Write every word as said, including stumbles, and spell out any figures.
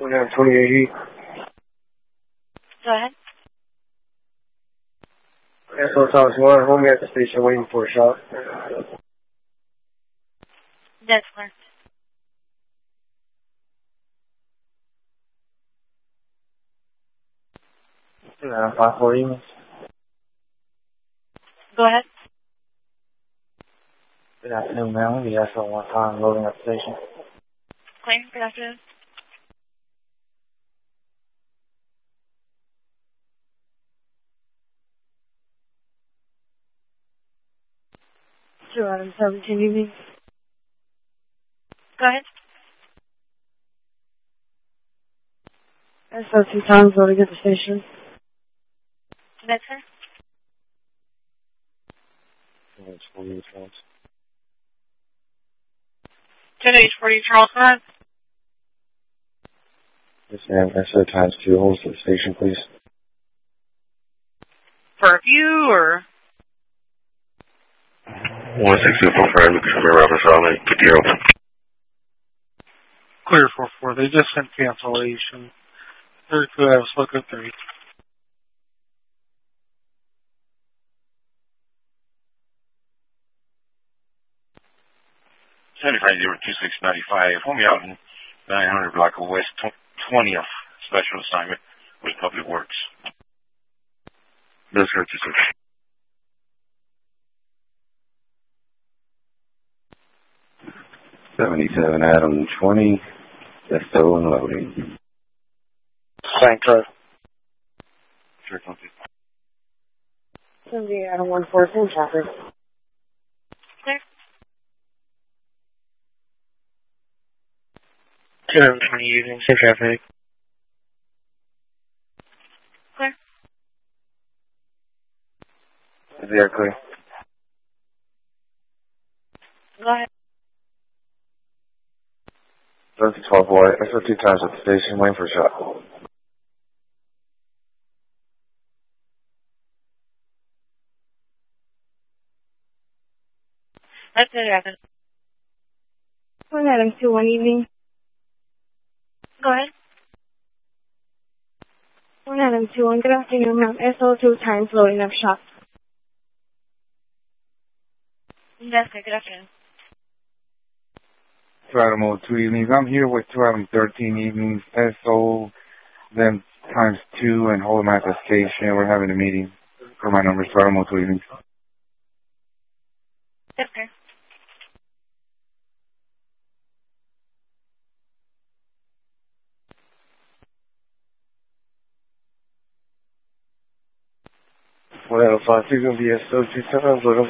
one out twenty eighty. Go ahead. S O Thomas one, home at the station waiting for a shot. That's correct. Uh, five four emails. Go ahead. Good afternoon, ma'am. The S O one time loading up the station. Clear. Good afternoon. Two out of seventeen evening. Go ahead. S O two times loading at the station. That's her. ten H forty Charles Hunt. Yes, ma'am. S O times two holds at the station, please. For a few or? one six two four five, December Roberts Island, get the open. Clear four four. They just sent cancellation. Very good. I was looking at three. seventy-five zero two six ninety-five. Hold me out in nine hundred block of West twentieth special assignment with Public Works. This hurts you, sir. seventy-seven Adam twenty, that's still unloading. Thank you. Sure, don't do seventy-eight Adam one four, same traffic. Clear. ten out twenty evening, same traffic. Clear. Is the air clear? Go ahead. That's twelve white. S O two times at the station, waiting for a shot. That's it, Evan. One Adam two one evening. Go ahead. One Adam two one. Good afternoon, ma'am. S O two times loading up shop. That's good. Good afternoon. Two Adam two evenings. I'm here with two Adam thirteen evenings. S O them times two and hold them at the station. We're having a meeting for my numbers. two Adam two evenings. That's fair. one out of five, two going to be S O two times,